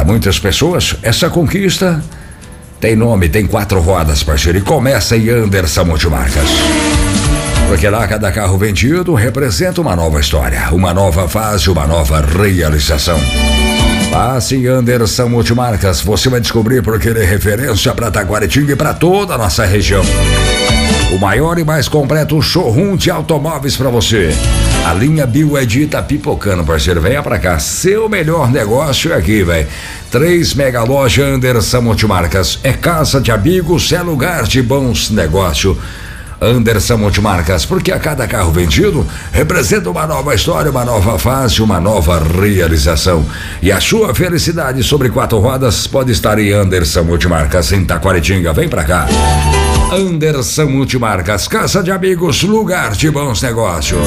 muitas pessoas, essa conquista tem nome, tem 4 rodas, parceiro, e começa em Anderson Multimarcas. Porque lá cada carro vendido representa uma nova história, uma nova fase, uma nova realização. Passe em Anderson Multimarcas, você vai descobrir porque ele é referência para Taquaritinga e para toda a nossa região. O maior e mais completo showroom de automóveis para você. A linha BYD tá pipocando, parceiro. Venha pra cá. Seu melhor negócio é aqui, velho. 3 mega loja Anderson Multimarcas. É casa de amigos, é lugar de bons negócios. Anderson Multimarcas, porque a cada carro vendido representa uma nova história, uma nova fase, uma nova realização. E a sua felicidade sobre 4 rodas pode estar em Anderson Multimarcas, em Taquaritinga. Vem pra cá. Anderson Multimarcas, casa de amigos, lugar de bons negócios.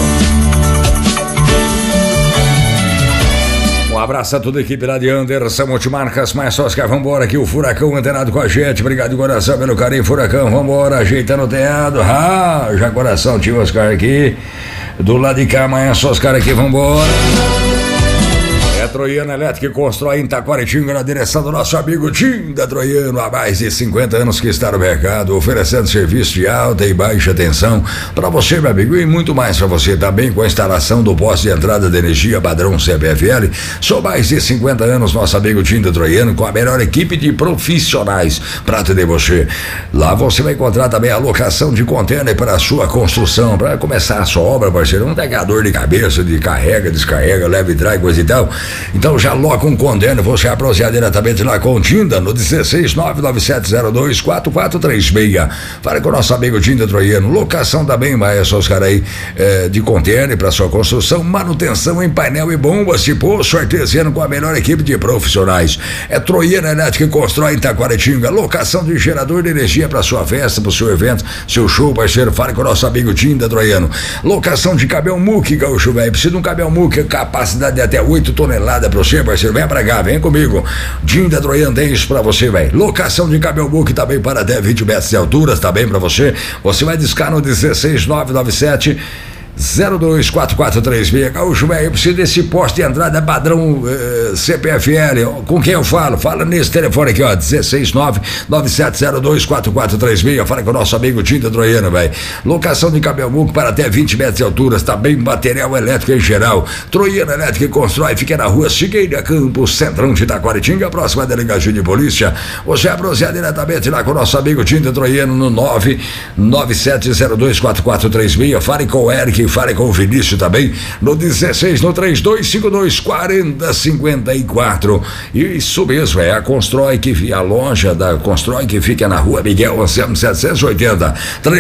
Um abraço a toda a equipe lá de Anderson Multimarcas, mais Oscar, vambora aqui, o Furacão antenado com a gente, obrigado de coração pelo carinho, Furacão, vambora, ajeitando o teado, já coração, tio Oscar aqui, do lado de cá, amanhã só Oscar aqui, vambora. É Troiano Elétrica que constrói em Taquaritinga na direção do nosso amigo Tinda Troiano, há mais de 50 anos que está no mercado, oferecendo serviço de alta e baixa tensão para você, meu amigo, e muito mais para você também com a instalação do poste de entrada de energia padrão CPFL. São mais de 50 anos nosso amigo Tinda Troiano com a melhor equipe de profissionais para atender você. Lá você vai encontrar também a locação de contêiner para a sua construção, para começar a sua obra, parceiro. Não tem dor de cabeça de carrega, descarrega, leva e traz, coisa e tal. Então já loca um condeno, você aproximar diretamente lá com o Tinda no 16997024436. Fala com o nosso amigo Tinda Troiano. Locação também, mas só os caras aí de condeno para sua construção, manutenção em painel e bombas de poço artesiano com a melhor equipe de profissionais. É Troiano Elétrica que constrói em Taquaritinga. Locação de gerador de energia para sua festa, para o seu evento, seu show, parceiro. Fala com o nosso amigo Tinda Troiano. Locação de caminhão muque, gaúcho velho. Precisa de um caminhão muque, capacidade de até 8 toneladas pra você, parceiro. Vem pra cá, vem comigo. Tinda Troiano tem isso pra você, velho. Locação de caminhão muque também para até 20 metros de altura, tá bem pra você. Você vai discar no 16997 024436. Gaúcho velho, precisa desse poste de entrada padrão CPFL. Com quem eu falo? Fala nesse telefone aqui, ó, 16997024436. Fala com o nosso amigo Tinda Troiano, velho. Locação de caminhão muque para até 20 metros de altura, também material elétrico em geral. Troiano Elétrica constrói, fica na rua Figueira Campos, centrão de Taquaritinga, próxima delegacia de polícia. Você aproxima diretamente lá com o nosso amigo Tinda Troiano no 997024436. Fale com o Eric, fale com o Vinícius também no 16 no 32524054. Isso mesmo, é a Constrói que a loja da Constrói que fica na rua Miguel Anselmo 780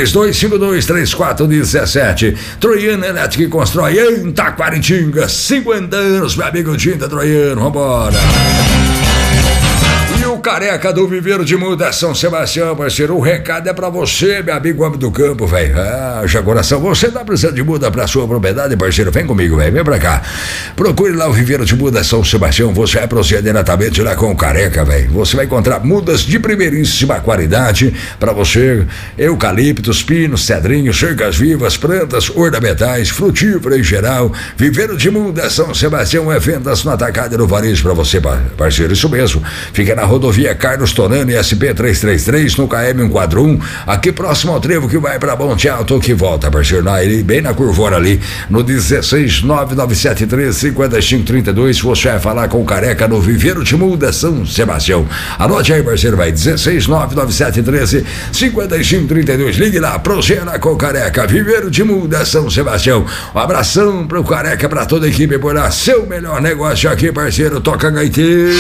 32523417. Troiano Elétrica que constrói em Taquaritinga, 50 anos, meu amigo Tinda Troiano, vambora. O careca do Viveiro de Muda São Sebastião, parceiro, o recado é pra você, meu amigo homem do campo, velho. Já coração, você tá precisando de muda pra sua propriedade, parceiro, vem comigo, velho, vem pra cá. Procure lá o Viveiro de Muda São Sebastião, você vai proceder diretamente lá com o careca, velho. Você vai encontrar mudas de primeiríssima qualidade pra você, eucaliptos, pinos, cedrinhos, cercas vivas, plantas ornamentais, frutífera em geral. Viveiro de Muda São Sebastião é vendas no atacado e no varejo pra você, parceiro, isso mesmo. Fica na rodovia Carlos Tonani, SP 333, no KM 141, aqui próximo ao trevo que vai pra Monte Alto, que volta, parceiro, bem na curvona ali, no 16997135532, você vai falar com o careca no Viveiro de Muda São Sebastião. Anote aí, parceiro, vai, 16997135532, ligue lá, proceda com o careca, Viveiro de Muda São Sebastião. Um abração pro careca, pra toda a equipe por lá, seu melhor negócio aqui, parceiro, toca gaiteiro.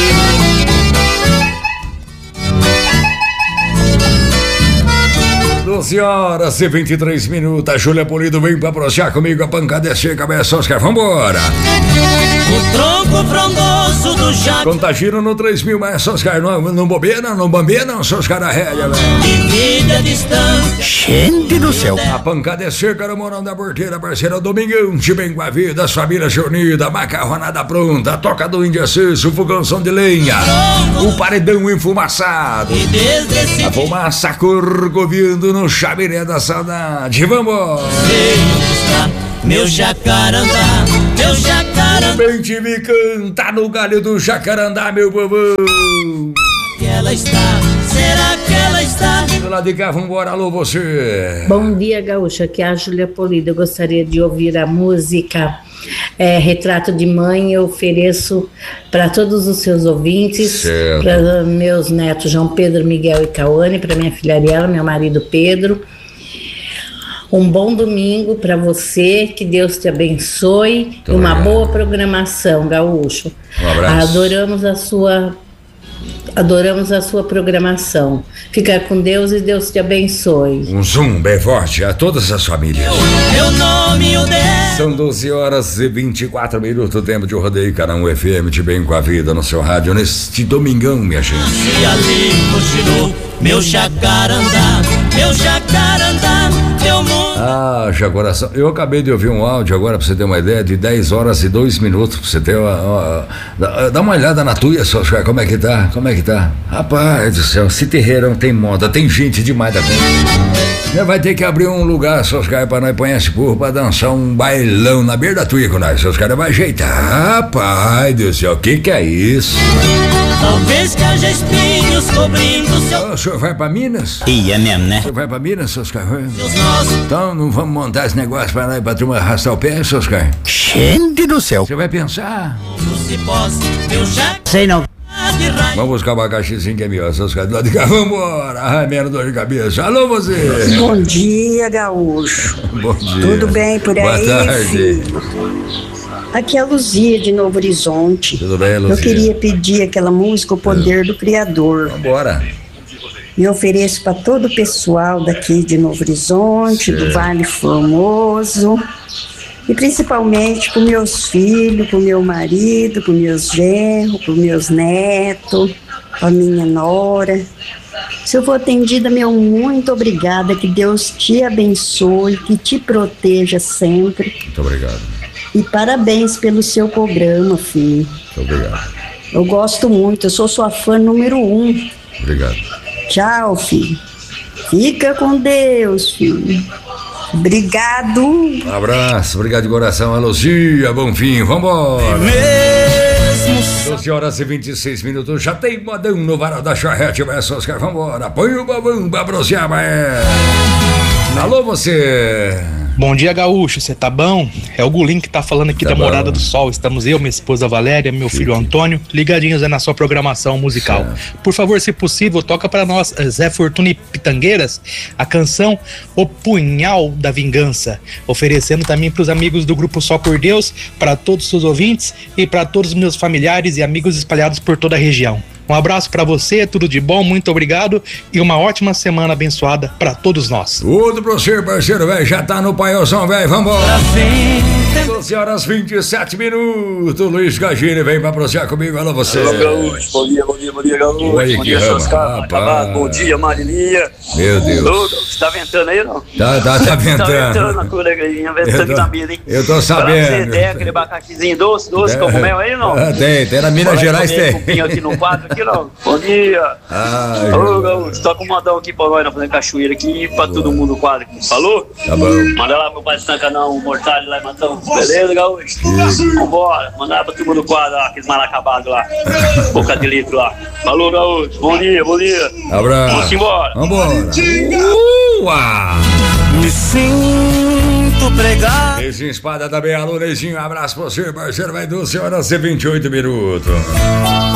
12h23. A Júlia Polido vem pra prosear comigo. A pancada é seca, cabeça, Oscar, vambora. O tronco frondoso do jato. Contagiram no 3000, mas Oscar, não bobeia, não bambeia, não, Oscar da rédea, velho. Divide a distância. Gente do céu. A pancada é seca no Morão da Porteira, parceira. Domingão, de bem com a vida, as famílias reunidas, macarronada pronta, a toca do Índia Cesso, o fogãozão de lenha, o paredão enfumaçado, a fumaça corcoviando no chaminé da saudade. Vamos! Meu jacarandá. meu jacarandá. Bem te vi cantar no galho do jacarandá, meu povo. Que ela está, será que ela está? Do lado de cá, vambora, alô você. Bom dia, Gaúcha, aqui é a Júlia Polido. Eu gostaria de ouvir a música Retrato de Mãe. Eu ofereço para todos os seus ouvintes, para meus netos João Pedro, Miguel e Cauane, para minha filha Ariela, meu marido Pedro. Um bom domingo para você, que Deus te abençoe e uma boa programação, Gaúcho. Um abraço. Adoramos a sua programação. Fica com Deus e Deus te abençoe. Um zoom bem forte a todas as famílias. Meu nome o dela. São 12h24, tempo de rodeio, Canal FM de Bem com a Vida no seu rádio, neste domingão, minha gente. E ali continuou meu jacarandá, meu mundo. Ah, coração. Eu acabei de ouvir um áudio agora, pra você ter uma ideia, de 10h02, pra você ter dá uma olhada na tua, Soscar, como é que tá? Rapaz do céu, esse terreirão tem moda, tem gente demais da conta. Vai ter que abrir um lugar, Soscar, pra nós pôr esse povo pra dançar um bailão na beira da tuia com nós. Soscar vai ajeitar. Rapaz do céu, que é isso? Talvez que haja espinhos cobrindo seu... O senhor vai pra Minas? E é mesmo, né? O senhor vai pra Minas, Soscar? Nossos. Então não vamos montar esse negócio pra nós, pra turma arrastar o pé, Soscar? Gente do céu. Você vai pensar? Meu jacarandá. Sei não. Vamos buscar um abacaxizinho que é melhor, Soscar, do lado de cá, vambora. Ai, menos dor de cabeça. Alô, você. Bom dia, Gaúcho. Bom dia. Tudo bem por aí? Boa tarde. Filho? Aqui é a Luzia de Novo Horizonte. Tudo bem, Luzia? Eu queria pedir aquela música, O Poder do Criador. Vambora. E ofereço para todo o pessoal daqui de Novo Horizonte, do Vale Formoso, e principalmente para meus filhos, para o meu marido, para meus genros, para meus netos, para minha nora. Se eu for atendida, meu muito obrigada, que Deus te abençoe, que te proteja sempre. Muito obrigado. E parabéns pelo seu programa, filho. Muito obrigado. Eu gosto muito, eu sou sua fã número 1. Obrigado. Tchau, filho. Fica com Deus, filho. Obrigado. Um abraço, obrigado de coração. Alôzinha, bom fim, vambora. Mesmo 12h26, já tem modão no varal da charrete, mas Oscar, vambora. Põe o babão pra aproximar, Alô, você. Bom dia, Gaúcho, você tá bom? É o Gulim que tá falando aqui Tá da bom. Morada do Sol. Estamos eu, minha esposa Valéria, meu filho Antônio, ligadinhos aí na sua programação musical. Por favor, se possível, toca pra nós, Zé Fortuna e Pitangueiras, a canção O Punhal da Vingança, oferecendo também pros amigos do Grupo Só por Deus, para todos os seus ouvintes e para todos os meus familiares e amigos espalhados por toda a região. Um abraço pra você, tudo de bom, muito obrigado e uma ótima semana abençoada pra todos nós. Tudo pra você, parceiro, velho, já tá no paiozão, velho, vambora. 12h27, Luiz Gagini vem pra aproximar comigo, alô, você. Alô, Gaúcho, bom dia, Gaúcho. Oi, Bom que dia, rama, seus caras. rapaz. Bom dia, Marilinha. Meu Deus. Você tá ventando aí, não? Tá Tá ventando ventando. a cura, ventando aqui na mesa, hein? Eu tô Pra você sabendo. tem aquele abacaxizinho doce, como mel aí, não? Tem na Minas Gerais tem. Cupinho aqui no quadro, aqui, não? Bom dia. Ai, Ô, Gaúcho, toca um modão aqui pra nós, nós fazer cachoeira aqui e pra todo mundo no quadro. Falou? Tá bom. Manda lá pro Pai Estanca, não, o Mortalho lá em Matão. Beleza, Gaúcho? Vambora. Manda lá pra turma do quadro lá, aqueles mal acabados lá. Boca de litro lá. Falou, Gaúcho. Bom dia. Abraço. Vamos embora. Vambora. Ua! me sinto pregado. Neizinho Espada também, alô Neizinho, abraço pra você, parceiro, vai 12h28.